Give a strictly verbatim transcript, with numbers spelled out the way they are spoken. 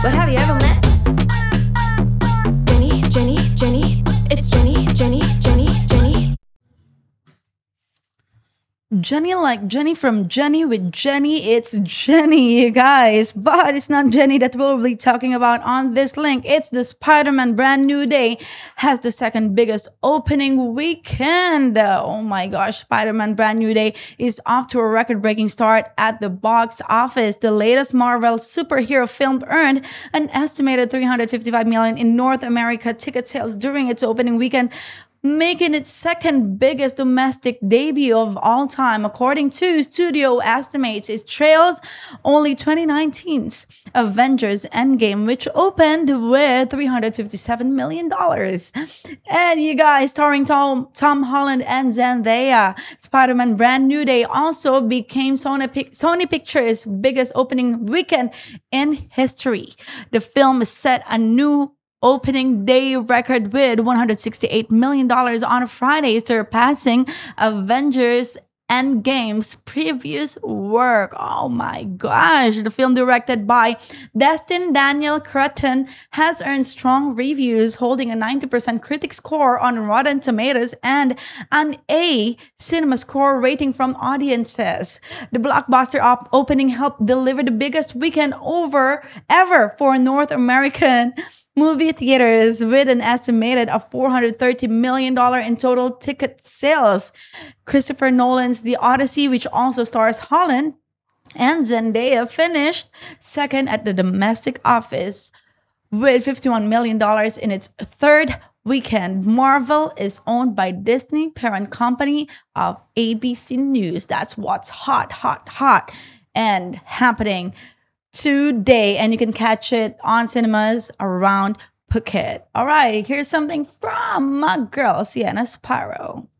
But have you ever met Jenny, Jenny, Jenny? It's Jenny, Jenny, Jenny, Jenny. Jenny like Jenny from Jenny with Jenny. It's Jenny, you guys. But it's not Jenny that we'll be talking about on this link. It's the Spider-Man Brand New Day has the second biggest opening weekend. Oh my gosh, Spider-Man Brand New Day is off to a record-breaking start at the box office. The latest Marvel superhero film earned an estimated three hundred fifty-five million dollars in North America ticket sales during its opening weekend, making its second biggest domestic debut of all time. According to studio estimates, it trails only twenty nineteen's Avengers Endgame, which opened with three hundred fifty-seven million dollars. And you guys, starring Tom, Tom Holland and Zendaya, Spider-Man Brand New Day also became Sony, Pic- Sony Pictures' biggest opening weekend in history. The film set a new opening day record with one hundred sixty-eight million dollars on Friday, surpassing Avengers Endgame's previous work. Oh my gosh. The film, directed by Destin Daniel Cretton, has earned strong reviews, holding a ninety percent critic score on Rotten Tomatoes and an A cinema score rating from audiences. The blockbuster op- opening helped deliver the biggest weekend over ever for North American movie theaters, with an estimated of four hundred thirty million dollars in total ticket sales. Christopher Nolan's The Odyssey, which also stars Holland and Zendaya, finished second at the domestic office with fifty-one million dollars in its third weekend. Marvel is owned by Disney, parent company of A B C News. That's what's hot, hot, hot and happening today, and you can catch it on cinemas around Phuket. All right, here's something from my girl Sienna Sparrow.